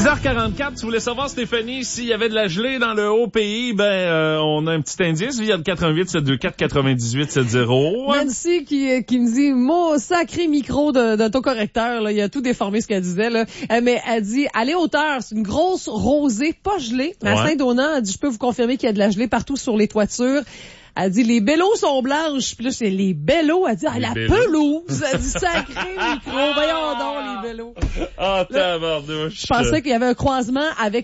6h44, tu voulais savoir, Stéphanie, s'il y avait de la gelée dans le haut pays, on a un petit indice via le 88 724 98 70. Nancy qui me dit, mon sacré micro d'autocorrecteur, là, il a tout déformé ce qu'elle disait, là. Mais elle dit, à les hauteurs, c'est une grosse rosée, pas gelée. Mais à Saint-Donat, elle dit, je peux vous confirmer qu'il y a de la gelée partout sur les toitures. Elle dit, les bellos sont blanches. Puis là, c'est les bellos. Elle dit, la pelouse. Elle dit, sacré micro. Voyons donc, les bellos. Ah, tabarnouche. Je pensais qu'il y avait un croisement avec